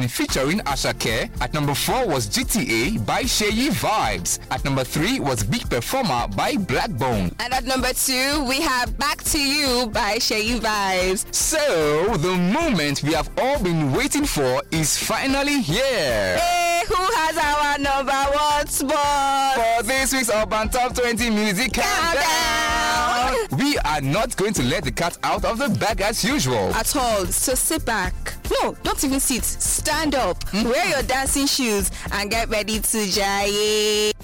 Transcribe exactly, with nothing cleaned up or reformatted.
One featuring Ashake. At number four was G T A by Sheyi Vibes. At number three was Big Performer by Blackbone. And at number two, we have Back to You by Sheyi Vibes. So, the moment we have all been waiting for is finally here. Hey, who has our number one spot? For this week's Urban Top twenty Music Countdown. We are not going to let the cat out of the bag as usual. At all, so sit back. No, don't even sit. Stand up, mm-hmm. Wear your dancing shoes, and get ready to jive.